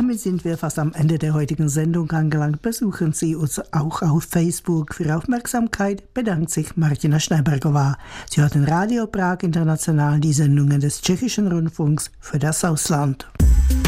damit sind wir fast am Ende der heutigen Sendung angelangt. Besuchen Sie uns auch auf Facebook. Für Aufmerksamkeit bedankt sich Martina Schneibergová. Sie hörten Radio Prag International, die Sendungen des Tschechischen Rundfunks für das Ausland.